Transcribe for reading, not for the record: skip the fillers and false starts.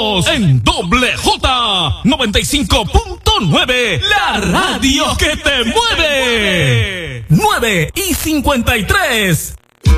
Estamos en Doble J 95.9, la radio que te mueve. 9:53.